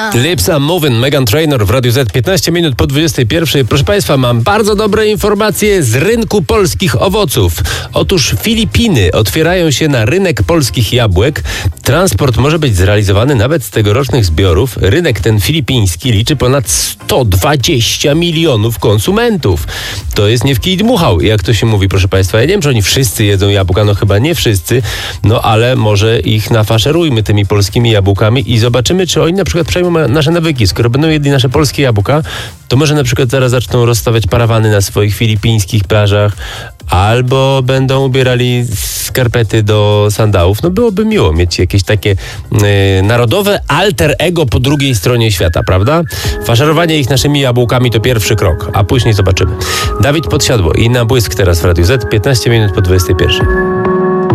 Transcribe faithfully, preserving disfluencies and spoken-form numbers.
Lipsa. Lips I'm Moving, Meghan Trainor w Radiu Z, piętnaście minut po dwudziestej pierwszej. Proszę Państwa, mam bardzo dobre informacje z rynku polskich owoców. Otóż Filipiny otwierają się na rynek polskich jabłek. Transport może być zrealizowany nawet z tegorocznych zbiorów. Rynek ten filipiński liczy ponad sto dwadzieścia milionów konsumentów. To jest nie w kij dmuchał, jak to się mówi, proszę Państwa. Ja nie wiem, czy oni wszyscy jedzą jabłka, no chyba nie wszyscy, no ale może ich nafaszerujmy tymi polskimi jabłkami i zobaczymy, czy oni na przykład przejmą nasze nawyki. Skoro będą jedli nasze polskie jabłka, to może na przykład zaraz zaczną rozstawiać parawany na swoich filipińskich plażach, albo będą ubierali skarpety do sandałów. No byłoby miło mieć jakieś takie yy, narodowe alter ego po drugiej stronie świata, prawda? Faszerowanie ich naszymi jabłkami to pierwszy krok, a później zobaczymy. Dawid Podsiadło i Na błysk teraz w Radiu Z, piętnaście minut po dwudziestej pierwszej.